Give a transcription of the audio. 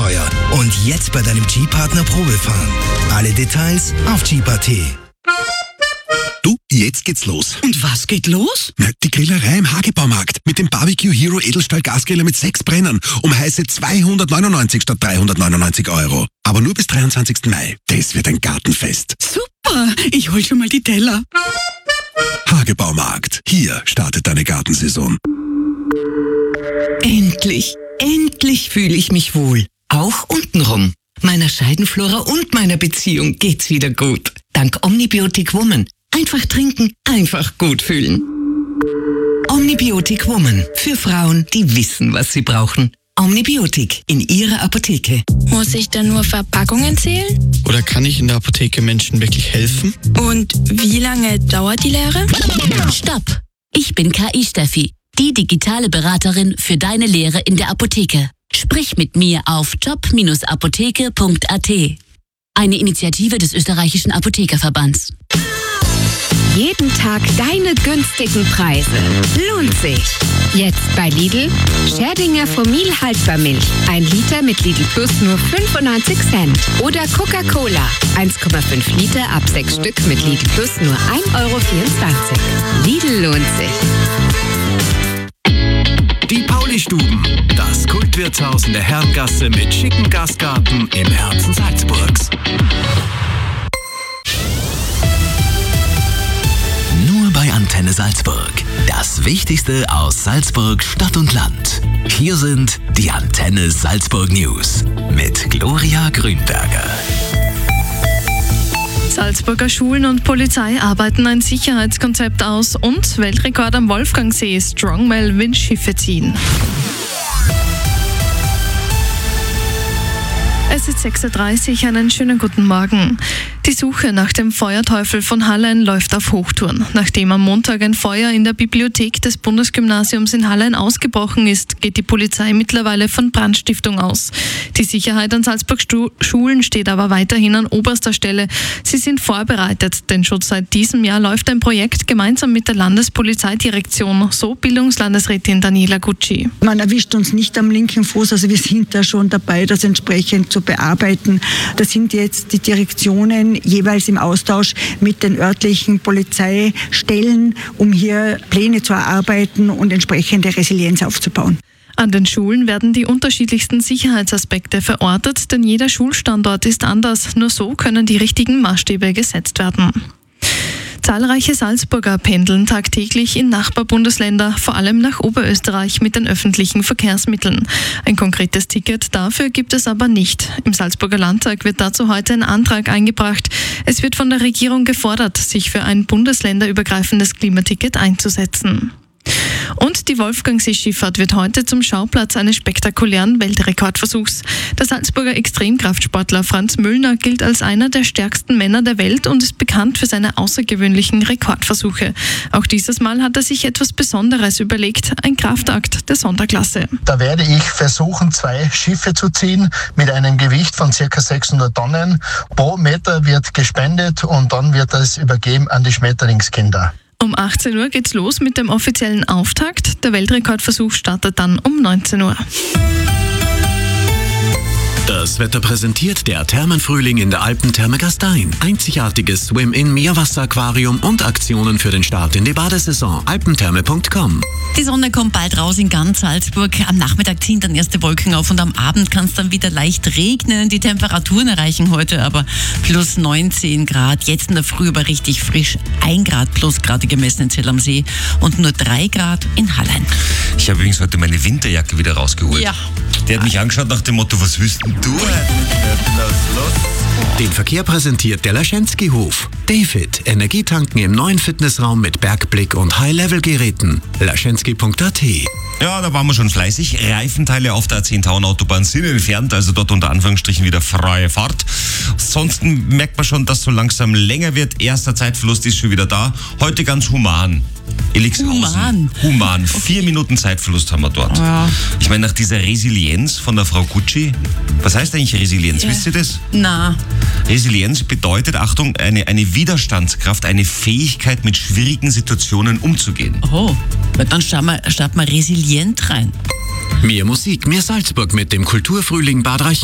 teuer. Und jetzt bei deinem Jeep-Partner Probe fahren. Alle Details auf Jeep.at. Du, jetzt geht's los. Und was geht los? Na, die Grillerei im Hagebaumarkt mit dem Barbecue Hero Edelstahl Gasgriller mit 6 Brennern um heiße 299 statt 399 €. Aber nur bis 23. Mai. Das wird ein Gartenfest. Super, ich hol schon mal die Teller. Hagebaumarkt. Hier startet deine Gartensaison. Endlich fühle ich mich wohl. Auch untenrum. Meiner Scheidenflora und meiner Beziehung geht's wieder gut. Dank Omnibiotic Woman. Einfach trinken, einfach gut fühlen. Omnibiotic Woman. Für Frauen, die wissen, was sie brauchen. Omnibiotic in ihrer Apotheke. Muss ich dann nur Verpackungen zählen? Oder kann ich in der Apotheke Menschen wirklich helfen? Und wie lange dauert die Lehre? Stopp! Ich bin KI-Steffi, die digitale Beraterin für deine Lehre in der Apotheke. Sprich mit mir auf job-apotheke.at. Eine Initiative des österreichischen Apothekerverbands. Jeden Tag deine günstigen Preise. Lohnt sich. Jetzt bei Lidl. Scherdinger Fomil Haltbarmilch. 1 Liter mit Lidl Plus nur 95 Cent. Oder Coca-Cola. 1,5 Liter ab 6 Stück mit Lidl Plus nur 1,24 €. Lidl lohnt sich. Die Pauli-Stuben. Das Kultwirtshaus in der Herrengasse mit schicken Gastgarten im Herzen Salzburgs. Nur bei Antenne Salzburg. Das Wichtigste aus Salzburg, Stadt und Land. Hier sind die Antenne Salzburg News mit Gloria Grünberger. Salzburger Schulen und Polizei arbeiten ein Sicherheitskonzept aus und Weltrekord am Wolfgangsee. Strongmel Windschiffe ziehen. Es ist 6:30 Uhr, einen schönen guten Morgen. Die Suche nach dem Feuerteufel von Hallein läuft auf Hochtouren. Nachdem am Montag ein Feuer in der Bibliothek des Bundesgymnasiums in Hallein ausgebrochen ist, geht die Polizei mittlerweile von Brandstiftung aus. Die Sicherheit an Salzburg Schulen steht aber weiterhin an oberster Stelle. Sie sind vorbereitet, denn schon seit diesem Jahr läuft ein Projekt gemeinsam mit der Landespolizeidirektion, so Bildungslandesrätin Daniela Gucci. Man erwischt uns nicht am linken Fuß, also wir sind da schon dabei, das entsprechend zu bearbeiten. Da sind jetzt die Direktionen jeweils im Austausch mit den örtlichen Polizeistellen, um hier Pläne zu erarbeiten und entsprechende Resilienz aufzubauen. An den Schulen werden die unterschiedlichsten Sicherheitsaspekte verortet, denn jeder Schulstandort ist anders. Nur so können die richtigen Maßstäbe gesetzt werden. Zahlreiche Salzburger pendeln tagtäglich in Nachbarbundesländer, vor allem nach Oberösterreich mit den öffentlichen Verkehrsmitteln. Ein konkretes Ticket dafür gibt es aber nicht. Im Salzburger Landtag wird dazu heute ein Antrag eingebracht. Es wird von der Regierung gefordert, sich für ein bundesländerübergreifendes Klimaticket einzusetzen. Und die Wolfgangsee-Schifffahrt wird heute zum Schauplatz eines spektakulären Weltrekordversuchs. Der Salzburger Extremkraftsportler Franz Müllner gilt als einer der stärksten Männer der Welt und ist bekannt für seine außergewöhnlichen Rekordversuche. Auch dieses Mal hat er sich etwas Besonderes überlegt, ein Kraftakt der Sonderklasse. Da werde ich versuchen, 2 Schiffe zu ziehen mit einem Gewicht von ca. 600 Tonnen. Pro Meter wird gespendet und dann wird das übergeben an die Schmetterlingskinder. Um 18 Uhr geht's los mit dem offiziellen Auftakt. Der Weltrekordversuch startet dann um 19 Uhr. Das Wetter präsentiert der Thermenfrühling in der Alpentherme Gastein. Einzigartiges Swim-In-Meerwasseraquarium und Aktionen für den Start in die Badesaison. alpentherme.com. Die Sonne kommt bald raus in ganz Salzburg. Am Nachmittag ziehen dann erste Wolken auf und am Abend kann es dann wieder leicht regnen. Die Temperaturen erreichen heute aber plus 19 Grad. Jetzt in der Früh aber richtig frisch. 1 Grad plus gerade gemessen in Zell am See und nur 3 Grad in Hallein. Ich habe übrigens heute meine Winterjacke wieder rausgeholt. Ja. Der hat mich angeschaut nach dem Motto, was willst denn du? Den Verkehr präsentiert der Laschenski-Hof. David, Energietanken im neuen Fitnessraum mit Bergblick und High-Level-Geräten. laschenski.at. Ja, da waren wir schon fleißig. Reifenteile auf der A10-Tauen-Autobahn sind entfernt, also dort unter Anführungsstrichen wieder freie Fahrt. Ansonsten merkt man schon, dass so langsam länger wird. Erster Zeitverlust ist schon wieder da. Heute ganz human. Elixhausen. Human. 4 Minuten Zeitverlust haben wir dort. Ja. Ich meine, nach dieser Resilienz von der Frau Gucci, was heißt eigentlich Resilienz? Ja. Wisst ihr das? Na. Resilienz bedeutet, Achtung, eine Widerstandskraft, eine Fähigkeit, mit schwierigen Situationen umzugehen. Oh, dann starten wir resilient rein. Mehr Musik, mehr Salzburg mit dem Kulturfrühling Bad Reichenhall.